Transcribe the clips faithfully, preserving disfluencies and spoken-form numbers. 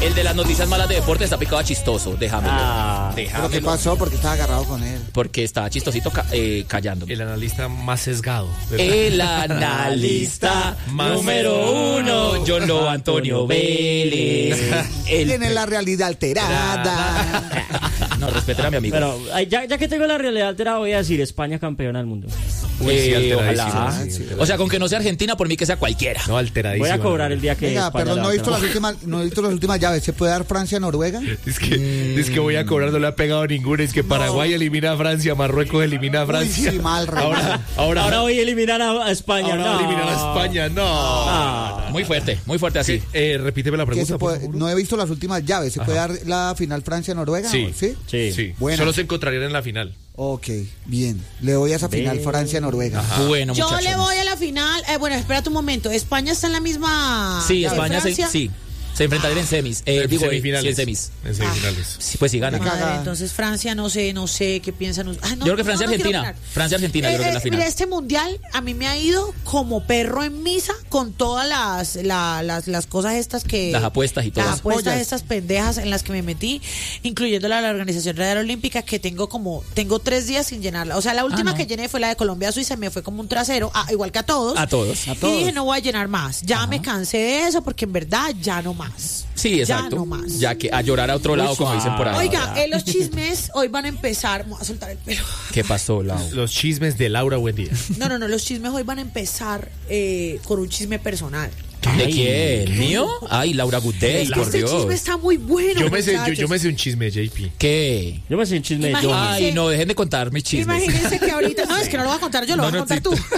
El de las noticias malas de deporte está picado a chistoso, déjamelo. Ah, déjamelo. ¿Pero qué pasó? Porque estaba agarrado con él. Porque estaba chistosito ca eh, callándome. El analista más sesgado, ¿verdad? El analista número uno, John Lo Antonio Vélez. El Tiene la realidad alterada. No, respeten a mi amigo. Pero ay, ya, ya que tengo la realidad alterada, voy a decir España campeona del mundo. Uy, sí, Eh, alteradísimo, ojalá. sí, sí, O sea, con que no sea Argentina, por mí que sea cualquiera. No, alteradísimo. Voy a cobrar el día que Venga, España perdón, la no he visto gane. las últimas, no he visto las últimas llaves. ¿Se puede dar Francia-Noruega? Es que, mm. es que voy a cobrar, no le ha pegado ninguna. Es que Paraguay no. elimina a Francia, Marruecos elimina a Francia. Uy, sí, mal, re ahora, mal. ahora, Ahora voy a eliminar a, a España. ahora no. voy a eliminar a España, no. Ah. Muy fuerte, muy fuerte así. Eh, repíteme la ¿Qué pregunta, se por puede- favor. no he visto las últimas llaves. ¿Se Ajá. puede dar la final Francia-Noruega? Sí. ¿Sí? Sí. Sí, Buena. solo se encontrarían en la final. Ok, bien. Le doy a esa final Ve. Francia-Noruega. Bueno, Yo muchachos. le voy a la final. Eh, bueno, espérate un momento. ¿España está en la misma? Sí, que España se, Francia? sí. Se enfrentarían en semis. Eh, En digo, semifinales. sí, en semis. En semifinales. Sí, pues sí gana. Me Madre, caga. entonces Francia, no sé, no sé qué piensan. us- Ay, no, Yo creo que no, no quiero Francia-Argentina. opinar. Francia-Argentina, yo Eh, creo que es eh, la final. Mira, este mundial a mí me ha ido como perro en misa con todas las la- las, las cosas estas que... Las apuestas y todo Las eso. apuestas Ollas. estas pendejas en las que me metí, incluyendo la, la Organización Real Olímpica, que tengo como... Tengo tres días sin llenarla. O sea, la última no. que llené fue la de Colombia-Suiza, me fue como un trasero, ah, igual que a todos. A todos. A Y todos. dije, no voy a llenar más. Ya me cansé de eso porque en verdad ya no más. Sí, exacto. Ya no más. Ya que a llorar a otro lado, como dicen por ahí. Oiga, eh, los chismes hoy van a empezar. Me voy a soltar el pelo. ¿Qué pasó, Lau? Los chismes de Laura Buendía. No, no, no. Los chismes hoy van a empezar eh, con un chisme personal. ¿De quién? ¿Mío? Ay, Laura Good Day, Es que por este Dios. chisme está muy bueno. Yo me, sé, yo, muchachos. yo me sé un chisme, J P. ¿Qué? Yo me sé un chisme de Imagínate. Johnny. Ay, no, dejen de contar mis chismes. Imagínense que ahorita. No, es que no lo voy a contar yo, lo No, vas a no, contar sí. tú.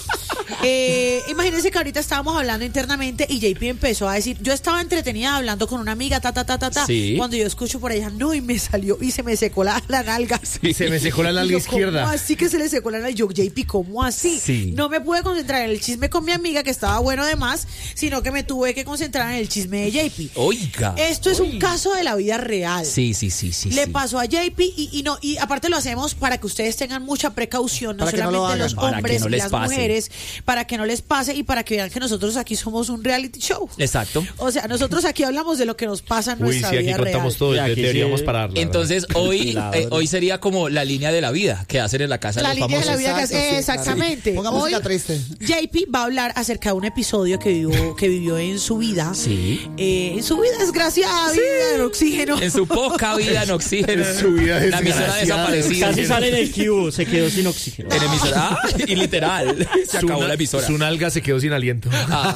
Eh, imagínense que ahorita estábamos hablando internamente y J P empezó a decir, yo estaba entretenida hablando con una amiga, ta, ta, ta, ta, ta. Sí. Cuando yo escucho por ella, no, y me salió y se me secó la, la nalga. Y se me secó la Y nalga yo, izquierda. ¿cómo así que se le secó la nalga? Y yo, J P, ¿cómo así? Sí. No me pude concentrar en el chisme con mi amiga, que estaba bueno de más, sino que me tuve que concentrar en el chisme de J P. Oiga. Esto es un caso de la vida real. Sí, sí, sí, sí. Le sí. pasó a J P y, y no y aparte lo hacemos para que ustedes tengan mucha precaución, no Para que no solamente lo los hagan. Para que hombres no y les las pase. mujeres, para que no les pase y para que vean que nosotros aquí somos un reality show. Exacto. O sea, nosotros aquí hablamos de lo que nos pasa en Uy, nuestra sí, aquí vida contamos real. todo. Sí, aquí de- deberíamos sí. pararla. Entonces, hoy, La eh, verdad. hoy sería como la línea de la vida que hacen en la casa La de los línea de la famosos. vida que Exacto, hace- sí, exactamente. claro. Ponga Hoy, música triste. J P va a hablar acerca de un episodio que vivió, que vivió en su vida. Sí. Eh, en su vida desgraciada, vida en oxígeno. En su poca vida en oxígeno. En su vida La emisora desgraciada. desaparecida. Casi sale en el cubo, se quedó sin oxígeno. En emisora. Ah, y literal. Se Su acabó na- la emisora. Su nalga se quedó sin aliento.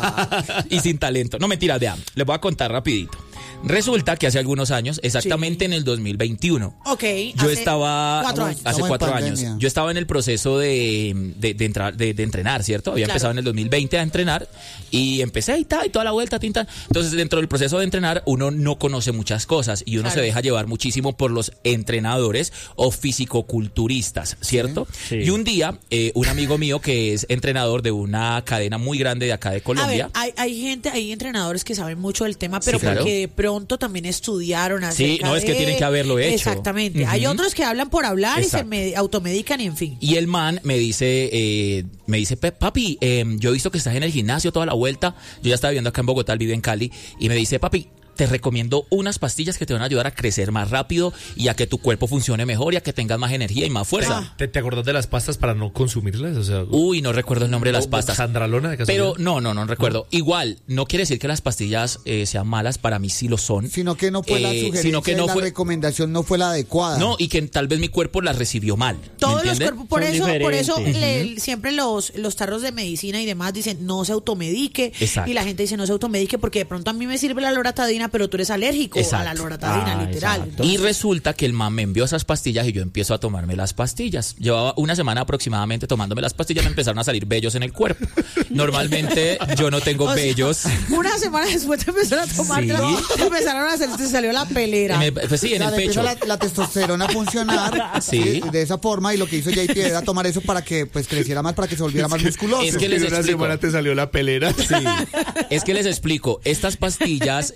Ah, y sin talento. No, mentira, vean. Les voy a contar rapidito. Resulta que hace algunos años, exactamente Sí. en el dos mil veintiuno, Ok. yo hace estaba Cuatro años. hace Estamos en cuatro pandemia. años. Yo estaba en el proceso de, de, de entrar, de, de entrenar, ¿cierto? Había Claro. empezado en el dos mil veinte a entrenar y empecé y tal, y toda la vuelta, tinta. Entonces, dentro del proceso de entrenar, uno no conoce muchas cosas y uno Claro. se deja llevar muchísimo por los entrenadores o fisicoculturistas, ¿cierto? Sí. Y un día, eh, un amigo mío que es entrenador de una cadena muy grande de acá de A Colombia. ver, hay, hay gente, hay entrenadores que saben mucho del tema, pero Sí, claro. porque de pronto también estudiaron acerca Sí, no, es que de- tienen que haberlo hecho. Exactamente. Ujú. Hay otros que hablan por hablar y Exacto. se me- automedican y en fin. Y el man me dice, eh, me dice, "Pe- papi, eh, yo he visto que estás en el gimnasio toda la vuelta. Yo ya estaba viviendo acá en Bogotá, él vive en Cali. Y me dice, papi, te recomiendo unas pastillas que te van a ayudar a crecer más rápido y a que tu cuerpo funcione mejor y a que tengas más energía y más fuerza. ¿Te, te acordás de las pastas para no consumirlas? O sea, Uy, no recuerdo el nombre de las o- pastas. Sandralona de casualidad. Pero no, no, no recuerdo. Igual, no quiere decir que las pastillas eh, sean malas, para mí sí lo son. Sino que no fue la Eh, sugerencia sino que no y la fue- recomendación no fue la adecuada. No, y que tal vez mi cuerpo las recibió mal. ¿me Todos los entiende? cuerpos, por Son eso, por eso diferentes. le- siempre los, los tarros de medicina y demás dicen no se automedique. Exacto. Y la gente dice no se automedique porque de pronto a mí me sirve la loratadina, pero tú eres alérgico a la Exacto. loratadina, Ah, literal. exacto. Entonces, Y resulta que el man me envió esas pastillas y yo empiezo a tomarme las pastillas. Llevaba una semana aproximadamente tomándome las pastillas, me empezaron a salir vellos en el cuerpo. Normalmente yo no tengo o sea, vellos. una semana después te empezaron a tomar, Sí. te empezaron a hacer, te salió la pelera. Me- pues sí, O en sea, el le pecho. empieza la, la testosterona a funcionar Sí. de, de esa forma y lo que hizo J P era tomar eso para que pues creciera más, para que se volviera más musculoso. es que les en una explico. semana te salió la pelera. Sí. Es que les explico, estas pastillas eh, se le llaman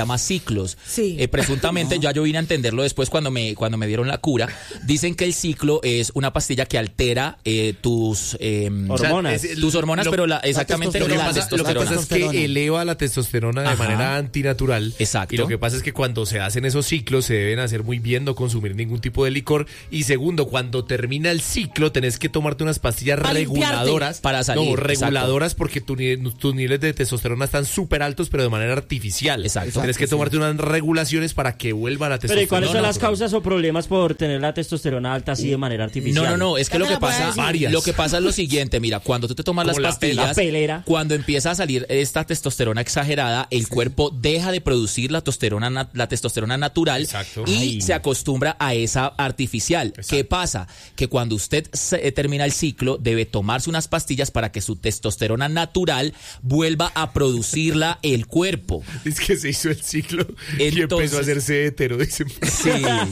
llama ciclos. Sí. Eh, presuntamente, ya yo vine a entenderlo después cuando me, cuando me dieron la cura. Dicen que el ciclo es una pastilla que altera eh, tus eh, Hormonas. O sea, es- tus hormonas, lo- pero la, exactamente Lo que, la pasa, lo que testosterona. pasa es que Testosterona. eleva la testosterona de Ajá. manera antinatural. Exacto. Y lo que pasa es que cuando se hacen esos ciclos se deben hacer muy bien, no consumir ningún tipo de licor. Y segundo, cuando termina el ciclo tenés que tomarte unas pastillas Para reguladoras. Para salir, No, reguladoras porque tu ni- tus niveles de testosterona están súper altos, pero de manera artificial. Exacto. Tienes que tomarte unas regulaciones para que vuelva la Pero ¿y testosterona. cuáles son no, las no. causas o problemas por tener la testosterona alta así de manera artificial? No, no, no, es que Ya lo te que la voy a pasa, decir. Varias. lo que pasa es lo siguiente, mira, cuando tú te tomas las Como la pastillas, la pelera. cuando empieza a salir esta testosterona exagerada, el cuerpo deja de producir la testosterona, na- la testosterona natural Exacto. y Ay. se acostumbra a esa artificial. ¿Qué pasa? Que cuando usted se- eh, termina el ciclo, debe tomarse unas pastillas para que su testosterona natural vuelva a producirla el cuerpo. Es que se hizo el ciclo y Entonces- empezó a hacerse hetero, dicen. Sí.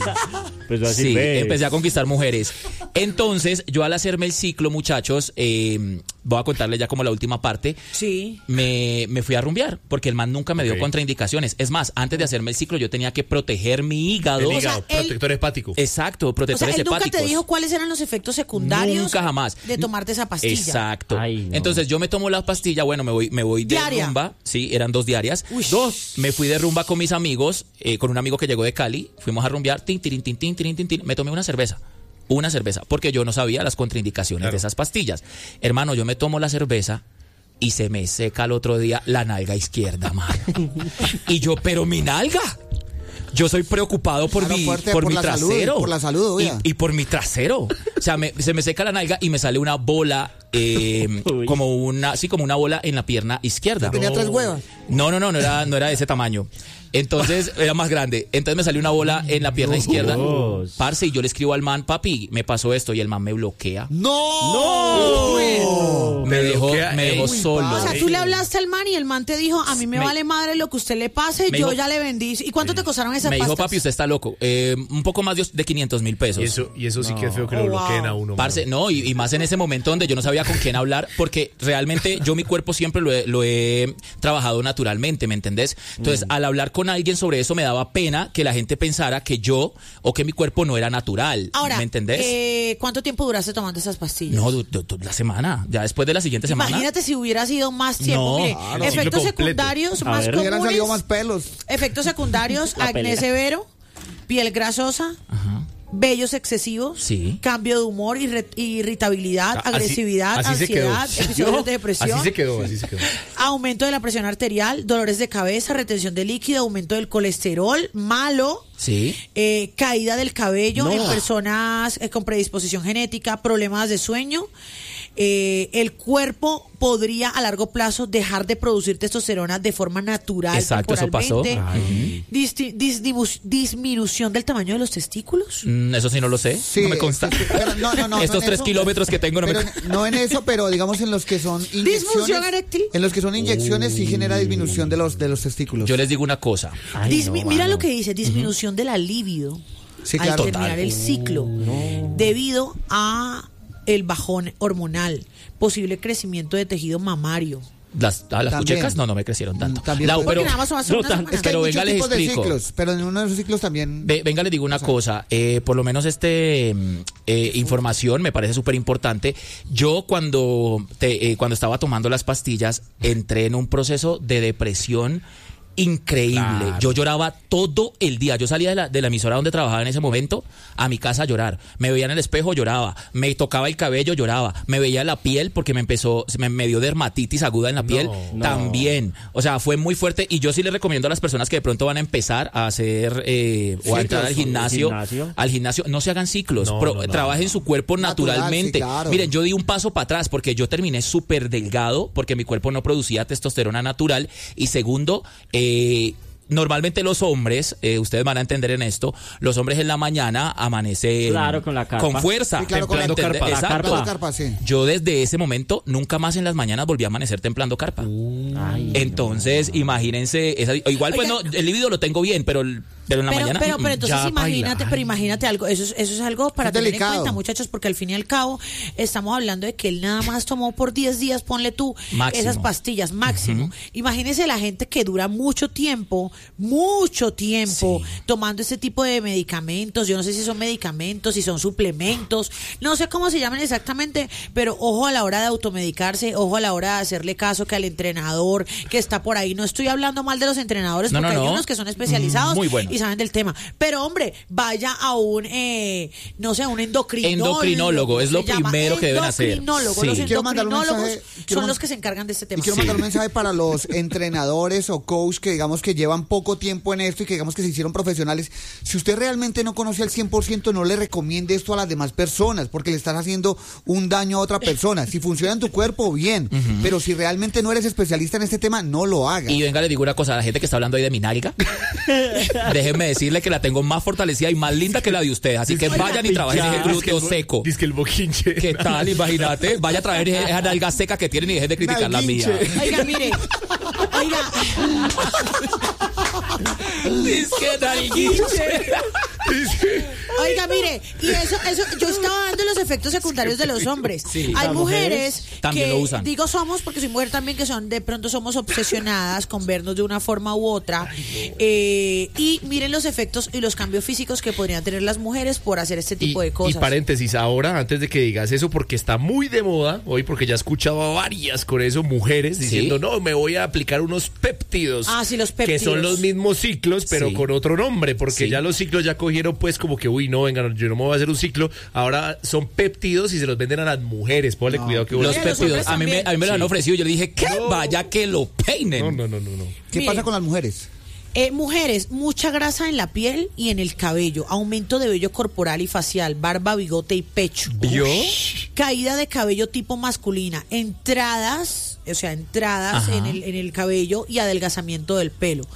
Pues va a Sí, sirver. empecé a conquistar mujeres. Entonces, yo al hacerme el ciclo, muchachos, eh, voy a contarles ya como la última parte. Sí. Me, me fui a rumbear, porque el man nunca me dio Ok. contraindicaciones. Es más, antes de hacerme el ciclo, yo tenía que proteger mi hígado. El O sea, hígado, él- protector hepático. Exacto, O sea, protectores él nunca hepáticos. te dijo cuáles eran los efectos secundarios Nunca jamás. de tomarte esa pastilla. Exacto. Ay, no. Entonces yo me tomo la pastilla, bueno, me voy, me voy de Diaria. rumba. Sí, eran dos diarias. Uy. Dos. Me fui de rumba con mis amigos, eh, con un amigo que llegó de Cali. Fuimos a rumbear, tin, tirin, tin, tin, tirin, tin, tin. Me tomé una cerveza. Una cerveza, porque yo no sabía las contraindicaciones Claro. de esas pastillas. Hermano, yo me tomo la cerveza y se me seca al otro día la nalga izquierda, mano. Y yo, pero mi nalga. Yo soy preocupado por Claro, mi, fuerte, por por mi la salud, trasero. por la salud, y, oiga. y por mi trasero. O sea, me- se me seca la nalga y me sale una bola, eh, Uy. como una, sí, como una bola en la pierna izquierda. Tenía tres huevas. No, no, no, no era, no era de ese tamaño. Entonces, era más grande. Entonces me salió una bola en la pierna izquierda. Dios. Parce, y yo le escribo al man, papi, me pasó esto, y el man me bloquea. ¡No! ¡No! Me Me dejó, bloquea, me dejó uy, solo. O sea, tú le hablaste al man y el man te dijo, a mí me, Me- vale madre lo que usted le pase, me yo dijo- ya le vendí. ¿Y cuánto te costaron esas Me dijo, pastas? papi, usted está loco. Eh, un poco más de, de quinientos mil pesos. Y eso, y eso sí que es feo que Oh, lo bloqueen wow. a uno. Parce, mano. no, y, y más en ese momento donde yo no sabía con quién hablar, porque realmente yo mi cuerpo siempre lo he, lo he trabajado naturalmente, ¿me entendés? Entonces, al hablar con alguien sobre eso me daba pena que la gente pensara que yo o que mi cuerpo no era natural, Ahora, ¿me entendés? eh, ¿cuánto tiempo duraste tomando esas pastillas? No, du- du- du- la semana, ya después de la siguiente semana. Imagínate si hubiera sido más tiempo. No, Mire, claro. efectos Ciclo completo. secundarios A más ver. Le hubieran comunes. salido más pelos. Efectos secundarios, La acné pelea. severo, piel grasosa, vellos excesivos, Sí. cambio de humor, irre- irritabilidad, Así- agresividad, así se quedó. ansiedad, episodios de depresión, Así se quedó, así se quedó. aumento de la presión arterial, dolores de cabeza, retención de líquido, aumento del colesterol malo, Sí. eh, caída del cabello No. en personas eh, con predisposición genética, problemas de sueño. Eh, el cuerpo podría a largo plazo dejar de producir testosterona de forma natural. Exacto, eso pasó. temporalmente. Disti- disdimu- disminución del tamaño de los testículos. Mm, eso sí no lo sé, Sí, no me consta. sí, sí, pero no, no, no, Estos no en tres eso. kilómetros que tengo no Pero me... en- no en eso, pero digamos en los que son inyecciones. Disfunción eréctil. En los que son inyecciones sí genera disminución de los de los testículos. Yo les digo una cosa. Ay, Dismi- no, mira mano. lo que dice, disminución de la libido Sí, al claro. terminar Total. el ciclo debido a el bajón hormonal, posible crecimiento de tejido mamario. Las, a las También. puchecas no, no me crecieron tanto. También Lau, puede- Porque pero, nada más son hace no una tan- semana. Es que pero hay venga, muchos les tipos de explico. ciclos, pero en uno de esos ciclos también. Ve- venga, les digo una cosa, eh, por lo menos este mm, eh, información me parece súper importante. Yo cuando, te- eh, cuando estaba tomando las pastillas entré en un proceso de depresión increíble. Claro. Yo lloraba todo el día. Yo salía de la, de la emisora donde trabajaba en ese momento a mi casa a llorar. Me veía en el espejo, lloraba. Me tocaba el cabello, lloraba. Me veía la piel porque me empezó, me, me dio dermatitis aguda en la piel. no. También. O sea, fue muy fuerte. Y yo sí les recomiendo a las personas que de pronto van a empezar a hacer eh, o a entrar al Ciclos. gimnasio, Gimnasio. al gimnasio, no se hagan ciclos. No, pro- no, no, trabajen su cuerpo Natural, naturalmente. sí, claro. Miren, yo di un paso para atrás porque yo terminé súper delgado porque mi cuerpo no producía testosterona natural. Y segundo, eh, normalmente los hombres, eh, ustedes van a entender en esto, los hombres en la mañana amanecen Claro, con la carpa. con fuerza, Sí, claro, con templando la carpa. carpa. Exacto. La Claro, carpa, sí. Yo desde ese momento nunca más en las mañanas volví a amanecer templando carpa. Ay, Entonces, imagínense, esa- igual pues Oigan. no, el líbido lo tengo bien, pero el- Pero en la pero, mañana, pero, pero entonces ya imagínate, baila. pero imagínate algo, eso es, eso es algo para Eso es tener delicado. en cuenta, muchachos, porque al fin y al cabo estamos hablando de que él nada más tomó por diez días, ponle tú, Máximo. esas pastillas, máximo. Imagínese la gente que dura mucho tiempo, mucho tiempo, Sí. tomando este tipo de medicamentos, yo no sé si son medicamentos, si son suplementos, no sé cómo se llaman exactamente, pero ojo a la hora de automedicarse, ojo a la hora de hacerle caso que al entrenador que está por ahí, no estoy hablando mal de los entrenadores, No, porque no, hay no. unos que son especializados Muy buenos. y saben del tema. Pero hombre, vaya a un, eh, no sé, a un endocrinólogo. Endocrinólogo, es lo se llama primero que deben hacer. endocrinólogo. Sí. Los Quiero mandar un endocrinólogos mensaje, quiero son man- los que se encargan de este Y tema. quiero mandar un mensaje para los entrenadores o coach que digamos que llevan poco tiempo en esto y que digamos que se hicieron profesionales. Si usted realmente no conoce al cien por ciento, no le recomiende esto a las demás personas porque le estás haciendo un daño a otra persona. Si funciona en tu cuerpo, bien. Pero si realmente no eres especialista en este tema, no lo hagas. Y venga, le digo una cosa a la gente que está hablando ahí de mi nalga. Déjenme decirle que la tengo más fortalecida y más linda que la de ustedes. Así que vayan y trabajen ese glúteo seco. Dice que el boquinche. ¿Qué tal? Imagínate. Vaya a traer esa nalga seca que tienen y dejen de criticar la mía. Nalguinche. Oiga, mire, oiga, Es que nalguinche. oiga, mire, y eso, eso, yo estaba dando los efectos secundarios de los hombres. Sí. Hay Las mujeres mujeres también que, lo usan. digo somos porque soy mujer también, que son, de pronto somos obsesionadas con vernos de una forma u otra. Eh, y miren los efectos y los cambios físicos que podrían tener las mujeres por hacer este tipo y, de cosas. Y paréntesis, ahora, antes de que digas eso, porque está muy de moda hoy, porque ya he escuchado a varias con eso, mujeres diciendo, no, me voy a aplicar unos péptidos. Ah, sí, los Que péptidos. son los mismos ciclos, pero Sí. con otro nombre, porque Sí. ya los ciclos ya cogieron pues como que, uy, no, venga, yo no me voy a hacer un ciclo. Ahora son péptidos y se los venden a las mujeres. Ponle cuidado que Los Mira, los péptidos. hombres A mí me, también. a mí me lo han Sí. ofrecido. Yo le dije que vaya que lo peinen. No, no, no, no, no. ¿Qué Mire. pasa con las mujeres? Eh, mujeres, mucha grasa en la piel y en el cabello, aumento de vello corporal y facial, barba, bigote y pecho. ¿Vio? Caída de cabello tipo masculina, entradas, o sea, entradas Ajá. en el, en el cabello y adelgazamiento del pelo.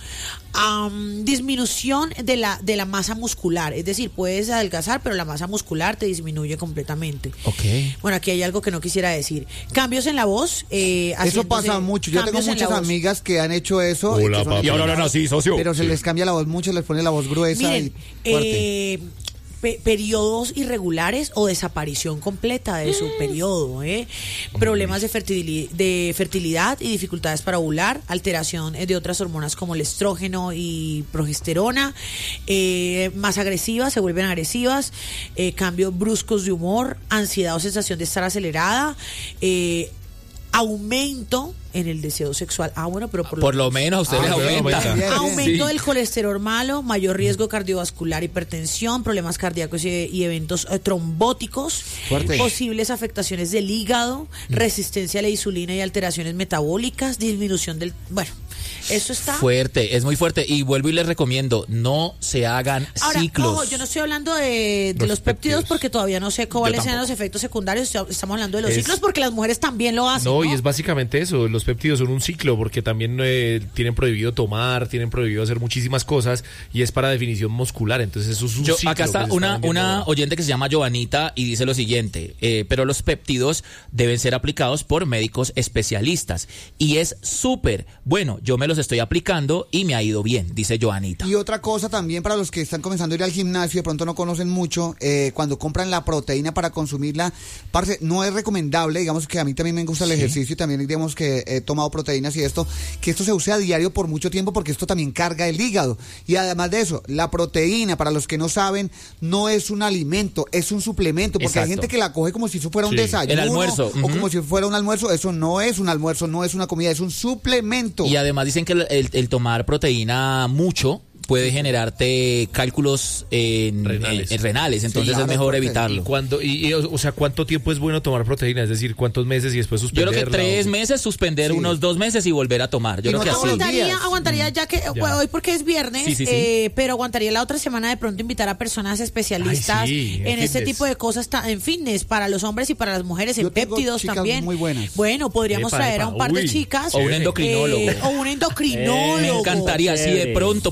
Am, disminución de la, de la masa muscular, es decir, puedes adelgazar, pero la masa muscular te disminuye completamente. Ok. Bueno, aquí hay algo que no quisiera decir. Cambios en la voz. Eh, Eso haciéndose pasa mucho. Yo tengo cambios en la muchas voz. amigas que han hecho eso. Hola, y que son papi. Y ahora hablan así, socio. Pero se les cambia la voz mucho, les pone la voz gruesa Miren, y fuerte. eh, pe- periodos irregulares o desaparición completa de su periodo, ¿eh? Problemas de, fertili- de fertilidad y dificultades para ovular, alteración eh, de otras hormonas como el estrógeno y progesterona, eh, más agresivas, se vuelven agresivas, eh, cambios bruscos de humor, ansiedad o sensación de estar acelerada, eh, aumento en el deseo sexual. Ah, bueno, pero por, Por lo menos a ustedes Ah, les bueno, aumenta. bien, bien. Aumento Sí. del colesterol malo, mayor riesgo cardiovascular, hipertensión, problemas cardíacos y, y eventos eh, trombóticos, Fuerte. posibles afectaciones del hígado, resistencia a la insulina y alteraciones metabólicas, disminución del... Bueno, eso está... Fuerte, es muy fuerte. Y vuelvo y les recomiendo, no se hagan Ahora, ciclos. ojo, yo no estoy hablando de, de Los los, péptidos péptidos. porque todavía no sé cuáles sean tampoco. los efectos secundarios. Estamos hablando de los Es- ciclos porque las mujeres también lo hacen. No, No, y es básicamente eso. Los péptidos son un ciclo porque también eh, tienen prohibido tomar, tienen prohibido hacer muchísimas cosas y es para definición muscular. Entonces eso es un Yo, ciclo. acá está que se una, vendiendo una ahora. oyente que se llama Joanita y dice lo siguiente, eh, pero los péptidos deben ser aplicados por médicos especialistas y es súper bueno, yo me los estoy aplicando y me ha ido bien, dice Joanita. Y otra cosa también para los que están comenzando a ir al gimnasio y de pronto no conocen mucho, eh, cuando compran la proteína para consumirla, parce, no es recomendable, digamos que a mí también me gusta el ejercicio y también digamos que he tomado proteínas y esto, que esto se use a diario por mucho tiempo porque esto también carga el hígado. Y además de eso, la proteína, para los que no saben, no es un alimento, es un suplemento, porque hay Exacto. gente que la coge como si eso fuera un Sí. desayuno. El almuerzo, O ujú. como si fuera un almuerzo, eso no es un almuerzo, no es una comida, es un suplemento. Y además dicen que el, el- el tomar proteína mucho puede generarte cálculos en- Renales. en- en renales, entonces claro, es mejor fuerte. ¿Y evitarlo. cuándo, y, y, o o sea, cuánto tiempo es bueno tomar proteína? Es decir, ¿cuántos meses y después Yo suspenderla? creo que tres o- meses, suspender Sí. unos dos meses y volver a tomar. Yo Y creo no que todos así. los días. Aguantaría, aguantaría ya que bueno, hoy porque es viernes, Sí, sí, sí. eh, pero aguantaría la otra semana de pronto invitar a personas especialistas Ay, sí, en en este fitness. tipo de cosas, ta- en fitness, para los hombres y para las mujeres, Yo en tengo péptidos chicas también. muy buenas. Bueno, podríamos Epa, traer a epa, un par de uy. chicas. O un endocrinólogo. eh, o un endocrinólogo. Me encantaría, si de Chévere. pronto, por cosas de la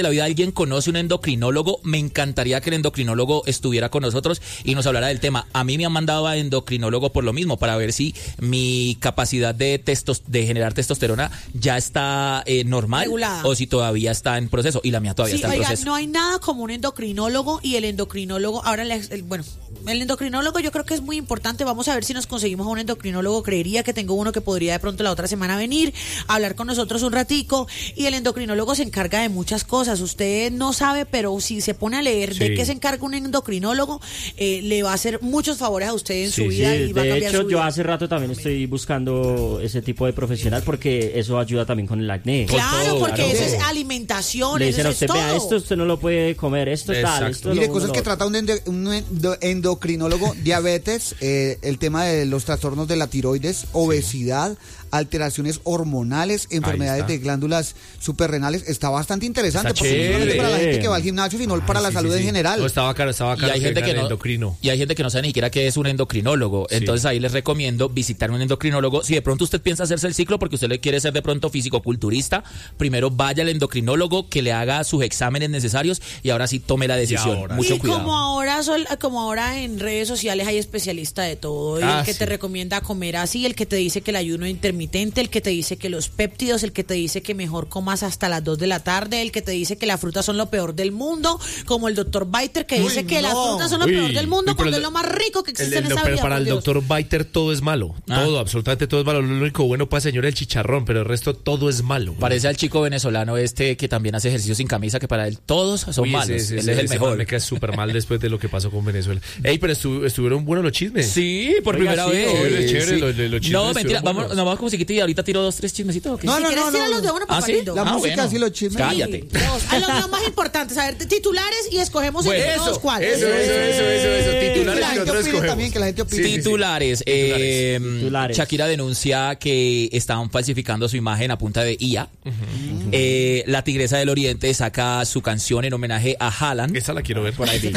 la vida alguien conoce un endocrinólogo, me encantaría que el endocrinólogo estuviera con nosotros y nos hablara del tema. A mí me han mandado a endocrinólogo por lo mismo, para ver si mi capacidad de testos, de generar testosterona ya está eh, normal regulada, o si todavía está en proceso, y la mía todavía sí, está en oiga, proceso. No hay nada como un endocrinólogo, y el endocrinólogo, ahora, el, el, bueno, el endocrinólogo yo creo que es muy importante. Vamos a ver si nos conseguimos a un endocrinólogo. Creería que tengo uno que podría de pronto la otra semana venir a hablar con nosotros un ratico, y el endocrinólogo se encarga de muchas cosas. Usted no sabe, pero si se pone a leer sí. de qué se encarga un endocrinólogo, eh, le va a hacer muchos favores a usted en sí, su vida, Sí, y va a de cambiar hecho, su vida. yo hace rato también estoy buscando ese tipo de profesional porque eso ayuda también con el acné. Claro, todo, porque claro. eso es alimentación, Le eso dicen a es usted, todo. vea, esto usted no lo puede comer, esto es tal, Exacto. esto Mire, lo cosas uno, que lo trata un, ende- un endo- endocrinólogo: diabetes, eh, el tema de los trastornos de la tiroides, obesidad, alteraciones hormonales, enfermedades está. de glándulas suprarrenales. Está bastante interesante, Está porque no chévere. es para la gente que va al gimnasio, sino para la Sí, salud sí, en sí. general. No, estaba caro, estaba Y caro. hay gente que no, endocrino. y hay gente que no sabe ni siquiera qué es un endocrinólogo. Sí. Entonces ahí les recomiendo visitar un endocrinólogo. Si de pronto usted piensa hacerse el ciclo porque usted le quiere ser de pronto físico-culturista, primero vaya al endocrinólogo, que le haga sus exámenes necesarios y ahora sí tome la decisión. ahora Mucho y cuidado. como ahora sol- como ahora en redes sociales hay especialistas de todo, Ah, el que sí. te recomienda comer así, el que te dice que el ayuno intermitente, el que te dice que los péptidos, el que te dice que mejor comas hasta las dos de la tarde, el que te dice que las frutas son lo peor del mundo, como el doctor Biter que Uy, dice que no. las frutas son lo Uy, peor del mundo, uy, pero cuando el- es lo más rico que El- existe el- en esa pero vida. para por el Dios. doctor Biter todo es malo. Ah. Todo, absolutamente todo es malo. Lo único bueno para el señor es el chicharrón, pero el resto todo es malo. Parece al chico venezolano este que también hace ejercicio sin camisa, que para él todos son Uy, malos. ese- ese- Él ese- es el ese mejor. man me queda súper mal después de lo que pasó con Venezuela. Ey, pero estu- estuvieron buenos los chismes. Sí, por Oiga, primera sí, vez. chévere, chévere, Sí. los- los chismes No, mentira, estuvieron vamos, buenos. nos vamos con musiquita y ahorita tiro dos, tres chismecitos. ¿o qué? No, Si no, quieres no, tirar no. los de uno, ¿Ah, papá sí? lindo. La Ah, música, bueno. sí, los chismes. Cállate. Dos. A lo, lo más importante, saber titulares y escogemos Bueno, entre todos eso, cuál. eso, eso, eso, eso, eso, Que titulares la y gente nosotros opine escogemos. también, que la gente opine. Sí, sí, sí. Titulares. eh, Titulares. Shakira denuncia que estaban falsificando su imagen a punta de I A. Eh, la Tigresa del Oriente saca su canción en homenaje a Haaland. Esa la quiero ver por ahí.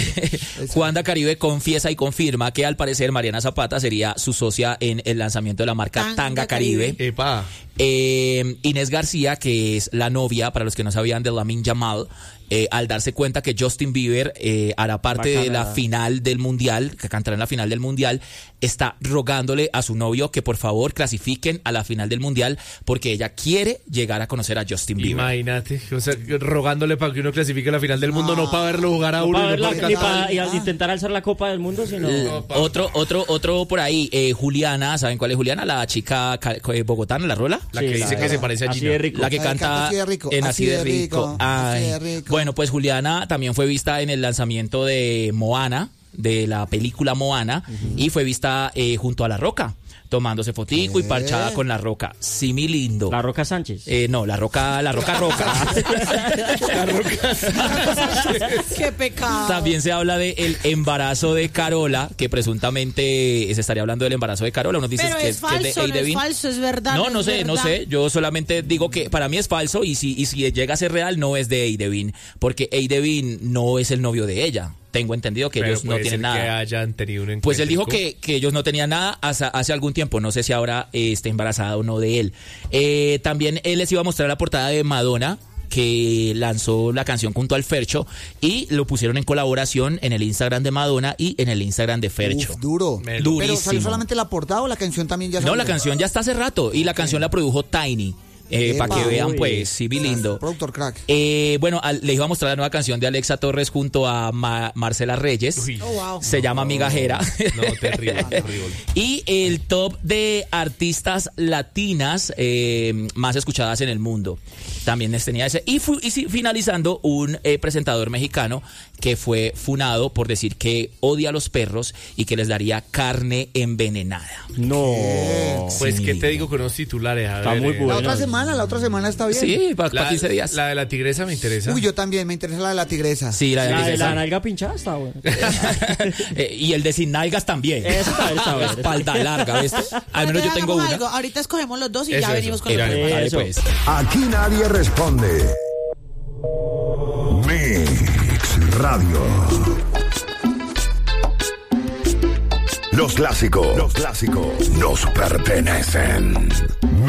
Juanda Caribe confiesa y confirma que al parecer Mariana Zapata sería su socia en el lanzamiento de la marca Tanga Tanga, Caribe. Caribe. Epa. Eh, Inés García, que es la novia, para los que no sabían, de Lamine Yamal, eh, al darse cuenta que Justin Bieber eh, hará parte de la Bacana. final del Mundial, que cantará en la final del Mundial, está rogándole a su novio que por favor clasifiquen a la final del Mundial porque ella quiere llegar a conocer a Justin Bieber. Imagínate, o sea, rogándole para que uno clasifique a la final del mundo, no para verlo jugar a No uno. para y ver no la- para ni cantar. para y al intentar alzar la Copa del Mundo, sino... Eh, otro, otro, otro por ahí, eh, Juliana, ¿saben cuál es Juliana? La chica ca- eh, bogotana, la rola. La Sí, que la dice que de- se parece a así Gina. de rico. La que La que canta canta Así de Rico, en Así de Rico. Así de Ay. Rico. Bueno, pues Juliana también fue vista en el lanzamiento de Moana, de la película Moana, y fue vista eh, junto a La Roca, tomándose fotico y ¿Qué? parchada con La Roca. Sí, mi lindo. La Roca Sánchez. Eh, no, La Roca, La Roca Roca. Qué pecado. También se habla de el embarazo de Carola, que presuntamente se estaría hablando del embarazo de Carola. Unos dicen Pero que es que es de falso, no es Eidevin. falso, es verdad. No, no es sé, no verdad. sé. Yo solamente digo que para mí es falso y si, y si llega a ser real no es de Eidevin, porque Eidevin no es el novio de ella. Tengo entendido que Pero ellos no puede tienen ser que nada. hayan tenido un Pues él dijo encuentrico. que, que ellos no tenían nada hace, hace algún tiempo. No sé si ahora eh, está embarazada o no de él. Eh, también él les iba a mostrar la portada de Madonna, que lanzó la canción junto al Fercho, y lo pusieron en colaboración en el Instagram de Madonna y en el Instagram de Fercho. Uf, duro. Me- Pero Durísimo. salió solamente la portada o la canción también ya No, salió. la canción ya está hace rato y la canción la produjo Tiny. Eh, para que Epa. vean, Uy. pues, sí, vi lindo. Productor crack. Eh, bueno, al- les iba a mostrar la nueva canción de Alexa Torres junto a Ma- Marcela Reyes. Uy. Oh, wow. Se llama Migajera. No, terrible, terrible. Y el top de artistas latinas eh, más escuchadas en el mundo. También les tenía ese. Y, fu- y sí, finalizando, un eh, presentador mexicano que fue funado por decir que odia a los perros y que les daría carne envenenada. No. Pues, Sí, ¿qué mi te vida. digo con los titulares? A Está ver, muy eh, bueno. La otra semana, la otra semana está bien. Sí, para La, quince días. la de la tigresa me interesa. Uy, yo también, me interesa la de la tigresa. Sí, la de La de Tigresa. la nalga pinchada está buena. Eh, y el de sin nalgas también. Eso está bien, está bien. Espalda larga, ¿ves? Al menos yo Entonces, tengo hagamos una. algo. Ahorita escogemos los dos y Eso, ya eso. venimos con Era- los demás. dale, Eso. pues. Aquí nadie responde. Mix Radio. Los clásicos, los clásicos nos pertenecen.